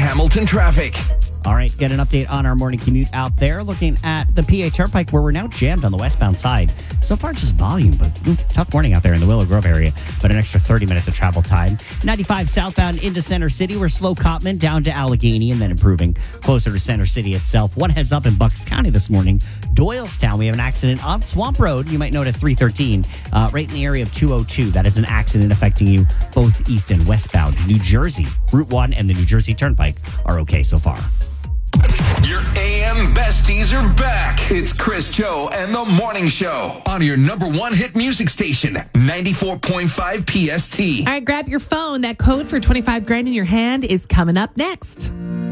Hamilton traffic. All right, get an update on our morning commute out there. Looking at the PA Turnpike, where we're now jammed on the westbound side. So far, just volume, but tough morning out there in the Willow Grove area. But an extra 30 minutes of travel time. 95 southbound into Center City. We're slow Cotman down to Allegheny and then improving closer to Center City itself. One heads up in Bucks County this morning. Doylestown, we have an accident on Swamp Road. You might notice 313, right in the area of 202. That is an accident affecting you both east and westbound. New Jersey, Route 1 and the New Jersey Turnpike are okay so far. Your AM besties are back. It's Chris, Joe, and the Morning Show on your number one hit music station, 94.5 PST. All right, grab your phone. That code for 25 grand in your hand is coming up next.